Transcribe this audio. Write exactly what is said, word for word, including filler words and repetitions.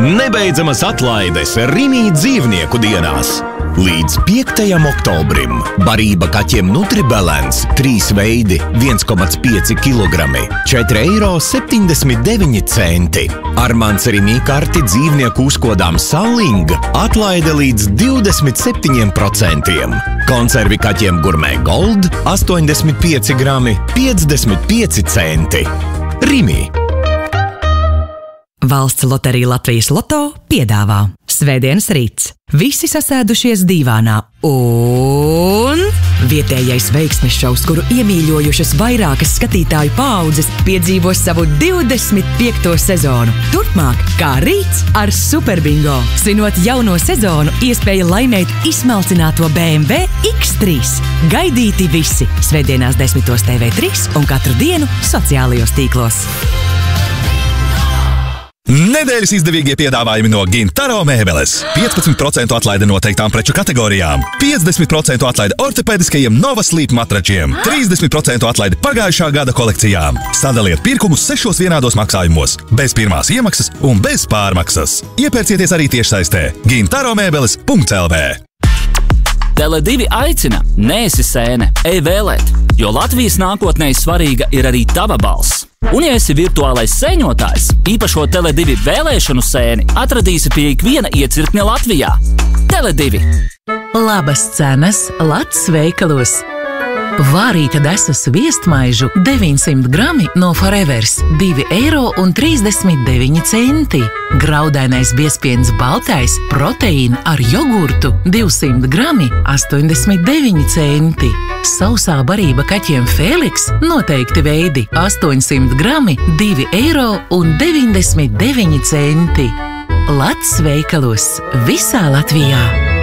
Nebeidzamas atlaides Rimi dzīvnieku dienās. Līdz piektajam oktobrim barība kaķiem Nutribalance trīs veidi viens komats pieci kilogrami četri eiro septiņdesmit deviņi centi. Ar mans Rimi karti dzīvnieku uzkodām Salling atlaide līdz divdesmit septiņi procenti. Konservi kaķiem Gourmet Gold astoņdesmit pieci grami piecdesmit pieci centi. Rimi. Valsts loterija Latvijas Loto piedāvā Svētdienas rīts. Visi sasēdušies dīvānā un vietējais veiksmes šovs, kuru iemīļojušas vairākas skatītāju paaudzes, piedzīvos savu divdesmit piekto sezonu. Turpmāk, kā rīts ar Superbingo. Svinot jauno sezonu, iespēja laimēt izsmalcināto B M W X trīs. Gaidīti visi Svētdienās desmitos T V trīs un katru dienu sociālajos tīklos. Nedēļas izdevīgie piedāvājumi no Gintaro mēbeles. piecpadsmit procentu atlaide noteiktām preču kategorijām. piecdesmit procentu atlaide ortopēdiskajiem Nova Sleep matračiem. trīsdesmit procentu atlaide pagājušā gada kolekcijām. Sadaliet pirkumus sešos vienādos maksājumos. Bez pirmās iemaksas un bez pārmaksas. Iepērcieties arī tiešsaistē. gintaro mēbeles punkt L V. Tele divi aicina, neesi sēne, ej vēlēt, jo Latvijas nākotnē svarīga ir arī tava balss. Un ja esi virtuālais sēņotājs, īpašo Tele divi vēlēšanu sēni atradīsi pie ikviena iecirkņa Latvijā. Tele divi. Labas cenas Lats veikalos. Vārīta desas viestmaižu deviņsimt grami no Forevers divi eiro un trīsdesmit deviņi centi. Graudainais biezpiens baltais proteīna ar jogurtu divsimt grami astoņdesmit deviņi centi. Sausā barība kaķiem Feliks noteikti veidi astoņsimt grami divi eiro un deviņdesmit deviņi centi. Lats veikalos visā Latvijā.